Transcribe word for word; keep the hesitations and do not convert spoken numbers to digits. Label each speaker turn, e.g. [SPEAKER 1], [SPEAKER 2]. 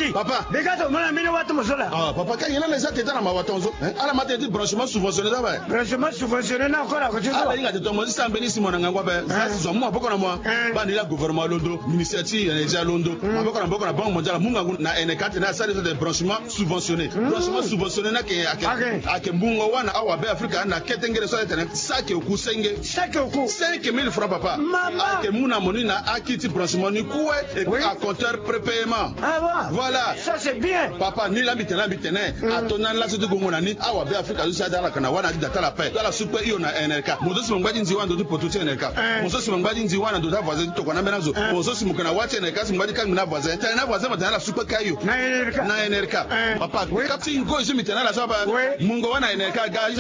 [SPEAKER 1] Mati.
[SPEAKER 2] Papa.
[SPEAKER 1] Begato mona mine watu musola.
[SPEAKER 2] Ah, papa quand il a les attentats na mawatonzo. Hein? Ala mate dit branchement subventionné ça va.
[SPEAKER 1] Branchement subventionné na kola ko tso.
[SPEAKER 2] Ala inga de tomo si ambeni si mona ngwa ba. Ça c'est moi boko na moi. Ba ni la gouvernement Londo, initiative energia Londo. Ma boko na boko na banque mondiale munga na N quatre na ça des branchements subventionnés. Branchement subventionné na ke ake mbungo wana awa be Afrika na ketengere so etene sake okusenge.
[SPEAKER 1] Sake oku.
[SPEAKER 2] cinq mille francs papa.
[SPEAKER 1] Mama.
[SPEAKER 2] Ake muna moni na akiti branchement ni kuwe et puis à compteur prépaiement.
[SPEAKER 1] Ah bon.
[SPEAKER 2] Voilà.
[SPEAKER 1] Ça c'est bien.
[SPEAKER 2] Papa ni la bitena bitena atona la sote ko ngona ni awa be Afrika so dala kana wana di data la paix. Dala super iyo na N R K. Mozo si mangbaji nzi wana do potote N R K. Mozo si mangbaji nzi wana do ta voisin to kona menazo. Mozo si mukana wache N R K si mangbaji kan na voisin. Ta na voisin matana la super kayo.
[SPEAKER 1] Na N R K.
[SPEAKER 2] Na N R K. Papa, kapti ngo je mitena la saba. Mungo wana N R K ga